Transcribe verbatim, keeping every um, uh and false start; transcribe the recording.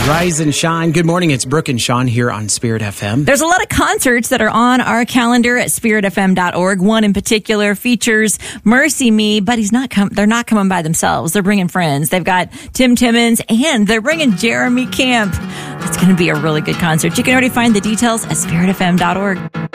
Rise and shine. Good morning. It's Brooke and Sean here on Spirit F M. There's a lot of concerts that are on our calendar at spirit f m dot org. One in particular features Mercy Me, but he's not com- they're not coming by themselves. They're bringing friends. They've got Tim Timmons and they're bringing Jeremy Camp. It's going to be a really good concert. You can already find the details at spirit f m dot org.